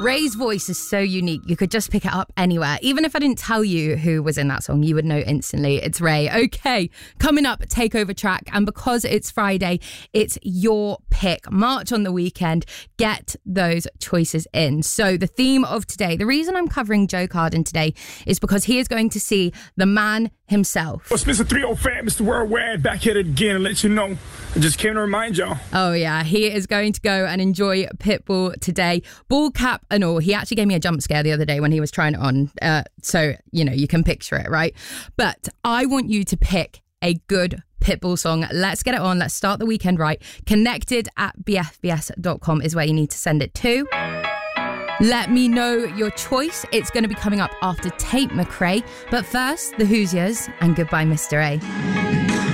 Ray's voice is so unique. You could just pick it up anywhere. Even if I didn't tell you who was in that song, you would know instantly it's Ray. Okay, coming up, Takeover track. And because it's Friday, it's your pick. March on the weekend. Get those choices in. So the theme of today, the reason I'm covering Joe Carden today is because he is going to see the man himself. It's Mr. 305, Mr. Worldwide, back here again and let you know. I just came to remind y'all. Oh yeah, he is going to go and enjoy Pitbull today. Ball cap and all. He actually gave me a jump scare the other day when he was trying it on. So, you know, you can picture it, right? But I want you to pick a good Pitbull song. Let's get it on. Let's start the weekend right. Connected@bfbs.com is where you need to send it to. Let me know your choice. It's going to be coming up after Tate McRae. But first, the Hoosiers and Goodbye Mr. A.